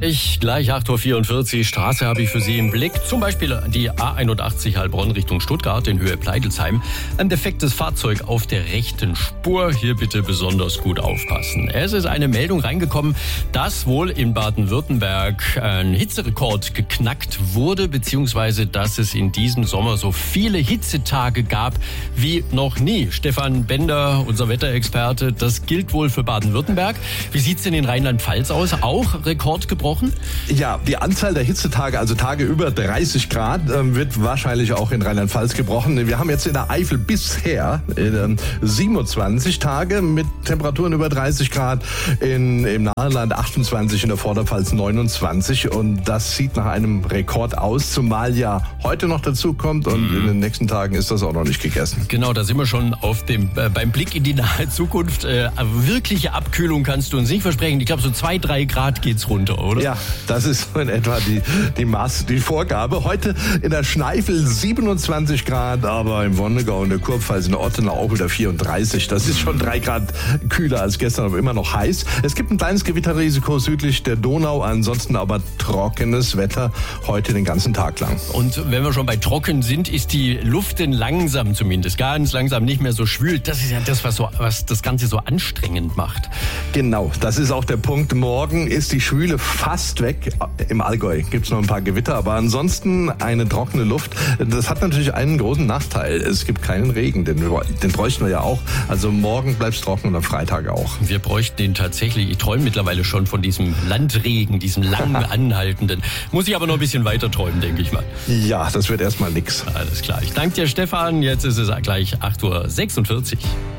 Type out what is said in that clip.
Gleich 8.44 Uhr, Straße habe ich für Sie im Blick. Zum Beispiel die A81 Heilbronn Richtung Stuttgart in Höhe Pleidelsheim. Ein defektes Fahrzeug auf der rechten Spur. Hier bitte besonders gut aufpassen. Es ist eine Meldung reingekommen, dass wohl in Baden-Württemberg ein Hitzerekord geknackt wurde, beziehungsweise dass es in diesem Sommer so viele Hitzetage gab wie noch nie. Stefan Bender, unser Wetterexperte, das gilt wohl für Baden-Württemberg. Wie sieht's denn in Rheinland-Pfalz aus? Auch Rekord gebrochen? Ja, die Anzahl der Hitzetage, also Tage über 30 Grad, wird wahrscheinlich auch in Rheinland-Pfalz gebrochen. Wir haben jetzt in der Eifel bisher 27 Tage mit Temperaturen über 30 Grad, im Nahenland 28, in der Vorderpfalz 29 und das sieht nach einem Rekord aus, zumal ja heute noch dazu kommt und in den nächsten Tagen ist das auch noch nicht gegessen. Genau, da sind wir schon beim Blick in die nahe Zukunft. Wirkliche Abkühlung kannst du uns nicht versprechen. Ich glaube, so 2-3 Grad geht's runter, oder? Ja, das ist so in etwa die Vorgabe. Heute in der Schneifel 27 Grad, aber im Wonnegau und der Kurpfalz in der Ottenau auch wieder 34. Das ist schon 3 Grad kühler als gestern, aber immer noch heiß. Es gibt ein kleines Gewitterrisiko südlich der Donau, ansonsten aber trockenes Wetter heute den ganzen Tag lang. Und wenn wir schon bei trocken sind, ist die Luft denn langsam zumindest, ganz langsam nicht mehr so schwül. Das ist ja das, was das Ganze so anstrengend macht. Genau, das ist auch der Punkt. Morgen ist die Schwüle fast weg. Im Allgäu gibt es noch ein paar Gewitter, aber ansonsten eine trockene Luft. Das hat natürlich einen großen Nachteil. Es gibt keinen Regen, den bräuchten wir ja auch. Also morgen bleibt es trocken und am Freitag auch. Wir bräuchten den tatsächlich. Ich träume mittlerweile schon von diesem Landregen, diesem lang anhaltenden. Muss ich aber noch ein bisschen weiter träumen, denke ich mal. Ja, das wird erstmal nix. Alles klar. Ich danke dir, Stefan. Jetzt ist es gleich 8.46 Uhr.